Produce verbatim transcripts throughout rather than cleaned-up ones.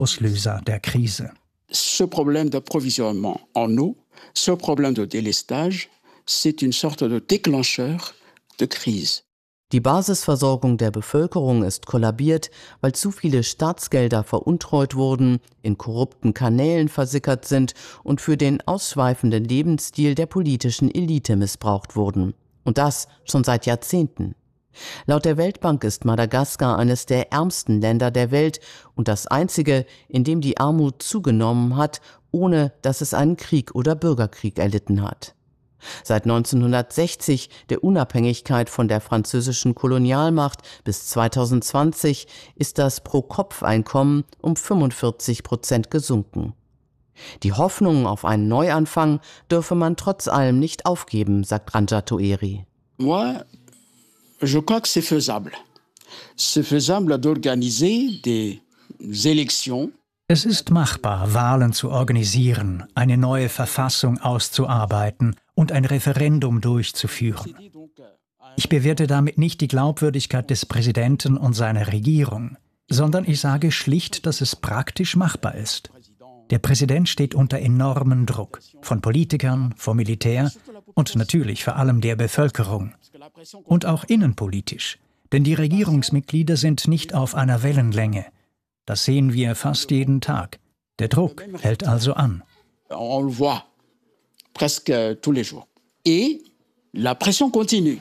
Auslöser der Krise. Ce problème d'approvisionnement en eau, ce problème de délestage, c'est une sorte de déclencheur de crise. Die Basisversorgung der Bevölkerung ist kollabiert, weil zu viele Staatsgelder veruntreut wurden, in korrupten Kanälen versickert sind und für den ausschweifenden Lebensstil der politischen Elite missbraucht wurden. Und das schon seit Jahrzehnten. Laut der Weltbank ist Madagaskar eines der ärmsten Länder der Welt und das einzige, in dem die Armut zugenommen hat, ohne dass es einen Krieg oder Bürgerkrieg erlitten hat. Seit neunzehnhundertsechzig, der Unabhängigkeit von der französischen Kolonialmacht, bis zweitausendzwanzig ist das Pro-Kopf-Einkommen um fünfundvierzig Prozent gesunken. Die Hoffnung auf einen Neuanfang dürfe man trotz allem nicht aufgeben, sagt Ranja Toeri. Moi, je crois que c'est faisable. C'est faisable d'organiser des élections. Es ist machbar, Wahlen zu organisieren, eine neue Verfassung auszuarbeiten und ein Referendum durchzuführen. Ich bewerte damit nicht die Glaubwürdigkeit des Präsidenten und seiner Regierung, sondern ich sage schlicht, dass es praktisch machbar ist. Der Präsident steht unter enormem Druck, von Politikern, vom Militär und natürlich vor allem der Bevölkerung. Und auch innenpolitisch, denn die Regierungsmitglieder sind nicht auf einer Wellenlänge. Das sehen wir fast jeden Tag. Der Druck hält also an. On le voit presque tous les jours. Et la pression continue.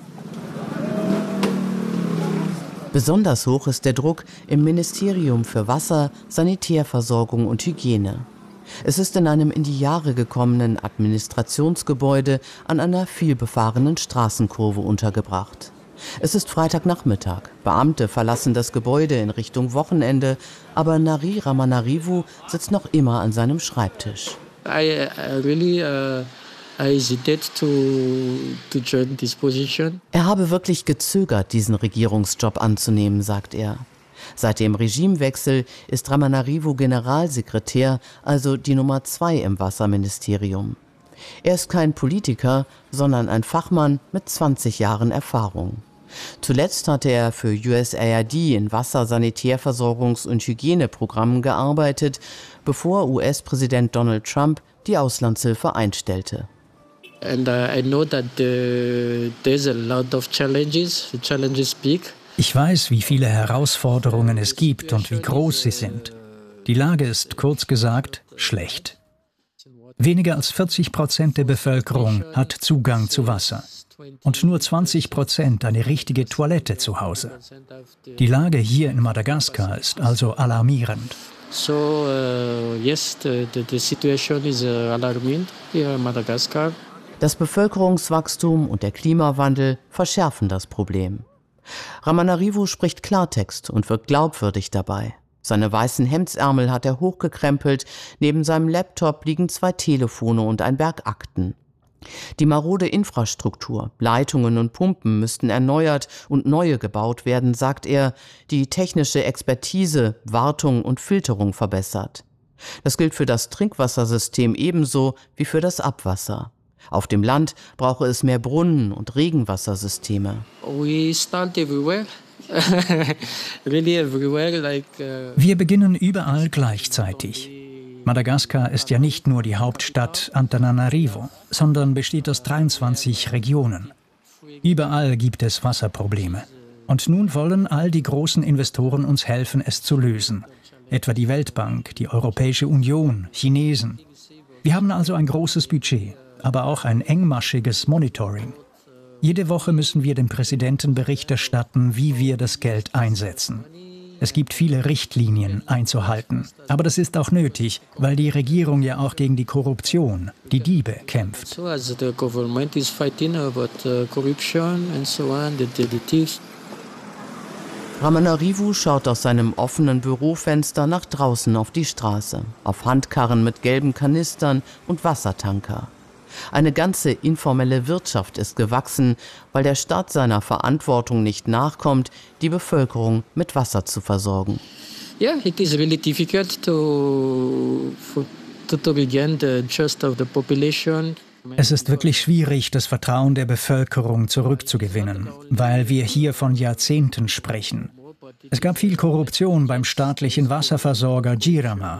Besonders hoch ist der Druck im Ministerium für Wasser, Sanitärversorgung und Hygiene. Es ist in einem in die Jahre gekommenen Administrationsgebäude an einer vielbefahrenen Straßenkurve untergebracht. Es ist Freitagnachmittag. Beamte verlassen das Gebäude in Richtung Wochenende, aber Nari Ramanarivu sitzt noch immer an seinem Schreibtisch. I, I really, uh, I hesitate to, to join this position. Er habe wirklich gezögert, diesen Regierungsjob anzunehmen, sagt er. Seit dem Regimewechsel ist Ramanarivu Generalsekretär, also die Nummer zwei im Wasserministerium. Er ist kein Politiker, sondern ein Fachmann mit zwanzig Jahren Erfahrung. Zuletzt hatte er für U S A I D in Wasser-, Sanitärversorgungs- und Hygieneprogrammen gearbeitet, bevor U S-Präsident Donald Trump die Auslandshilfe einstellte. And uh, I know that the, there's a lot of challenges. The challenge is big. Ich weiß, wie viele Herausforderungen es gibt und wie groß sie sind. Die Lage ist, kurz gesagt, schlecht. Weniger als vierzig Prozent der Bevölkerung hat Zugang zu Wasser und nur zwanzig Prozent eine richtige Toilette zu Hause. Die Lage hier in Madagaskar ist also alarmierend. So, uh, yes, the, the, the situation is uh, alarming here in Madagascar. Das Bevölkerungswachstum und der Klimawandel verschärfen das Problem. Ramanarivu spricht Klartext und wirkt glaubwürdig dabei. Seine weißen Hemdsärmel hat er hochgekrempelt, neben seinem Laptop liegen zwei Telefone und ein Berg Akten. Die marode Infrastruktur, Leitungen und Pumpen müssten erneuert und neue gebaut werden, sagt er, die technische Expertise, Wartung und Filterung verbessert. Das gilt für das Trinkwassersystem ebenso wie für das Abwasser. Auf dem Land brauche es mehr Brunnen und Regenwassersysteme. We start everywhere. Really everywhere, like, uh Wir beginnen überall gleichzeitig. Madagaskar ist ja nicht nur die Hauptstadt Antananarivo, sondern besteht aus dreiundzwanzig Regionen. Überall gibt es Wasserprobleme. Und nun wollen all die großen Investoren uns helfen, es zu lösen. Etwa die Weltbank, die Europäische Union, Chinesen. Wir haben also ein großes Budget, aber auch ein engmaschiges Monitoring. Jede Woche müssen wir dem Präsidenten Bericht erstatten, wie wir das Geld einsetzen. Es gibt viele Richtlinien einzuhalten. Aber das ist auch nötig, weil die Regierung ja auch gegen die Korruption, die Diebe, kämpft. So as the government is fighting about uh, corruption and so on, the, the, the thieves. Ramanarivu schaut aus seinem offenen Bürofenster nach draußen auf die Straße, auf Handkarren mit gelben Kanistern und Wassertanker. Eine ganze informelle Wirtschaft ist gewachsen, weil der Staat seiner Verantwortung nicht nachkommt, die Bevölkerung mit Wasser zu versorgen. Yeah, it is really difficult to, to, to regain the trust of the population. Es ist wirklich schwierig, das Vertrauen der Bevölkerung zurückzugewinnen, weil wir hier von Jahrzehnten sprechen. Es gab viel Korruption beim staatlichen Wasserversorger Jirama.